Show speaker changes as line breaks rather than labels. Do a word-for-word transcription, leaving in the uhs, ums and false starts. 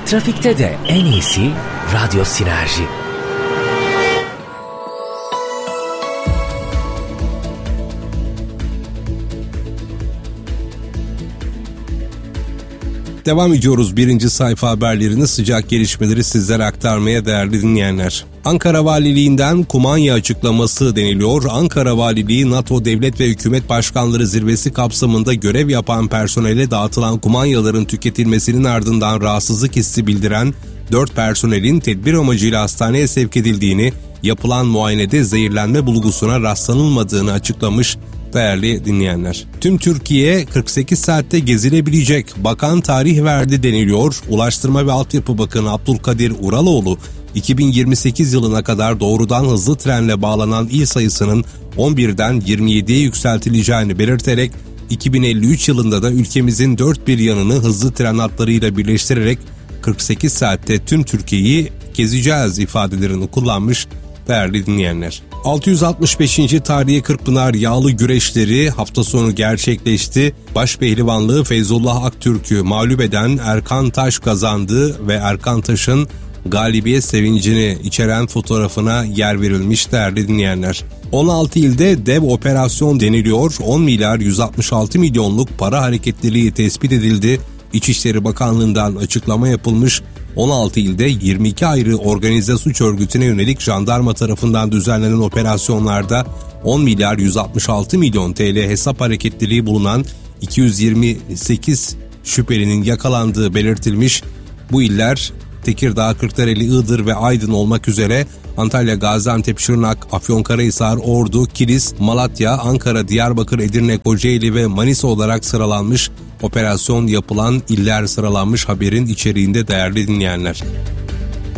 Trafikte de en iyisi Radyo Sinerji.
Devam ediyoruz birinci sayfa haberlerini, sıcak gelişmeleri sizlere aktarmaya değerli dinleyenler. Ankara Valiliğinden kumanya açıklaması deniliyor. Ankara Valiliği, NATO Devlet ve Hükümet Başkanları Zirvesi kapsamında görev yapan personele dağıtılan kumanyaların tüketilmesinin ardından rahatsızlık hissi bildiren dört personelin tedbir amacıyla hastaneye sevk edildiğini, yapılan muayenede zehirlenme bulgusuna rastlanılmadığını açıklamış. Değerli dinleyenler, tüm Türkiye kırk sekiz saatte gezilebilecek, bakan tarih verdi deniliyor. Ulaştırma ve Altyapı Bakanı Abdülkadir Uraloğlu, iki bin yirmi sekiz yılına kadar doğrudan hızlı trenle bağlanan il sayısının on birden yirmi yediye yükseltileceğini belirterek, iki bin elli üç yılında da ülkemizin dört bir yanını hızlı tren hatlarıyla birleştirerek kırk sekiz saatte tüm Türkiye'yi gezeceğiz ifadelerini kullanmış. Değerli dinleyenler, altı yüz altmış beşinci Tarihi Kırkpınar Yağlı Güreşleri hafta sonu gerçekleşti. Başpehlivanlığı Feyzullah Aktürk'ü mağlup eden Erkan Taş kazandı ve Erkan Taş'ın galibiyet sevincini içeren fotoğrafına yer verilmiş değerli dinleyenler. on altı ilde dev operasyon deniliyor. on milyar yüz altmış altı milyonluk para hareketliliği tespit edildi. İçişleri Bakanlığı'ndan açıklama yapılmış. on altı ilde yirmi iki ayrı organize suç örgütüne yönelik jandarma tarafından düzenlenen operasyonlarda on milyar yüz altmış altı milyon T L hesap hareketliliği bulunan iki yüz yirmi sekiz şüphelinin yakalandığı belirtilmiş. Bu iller Tekirdağ, Kırklareli, Iğdır ve Aydın olmak üzere Antalya, Gaziantep, Şırnak, Afyonkarahisar, Ordu, Kilis, Malatya, Ankara, Diyarbakır, Edirne, Kocaeli ve Manisa olarak sıralanmış. Operasyon yapılan iller sıralanmış haberin içeriğinde değerli dinleyenler.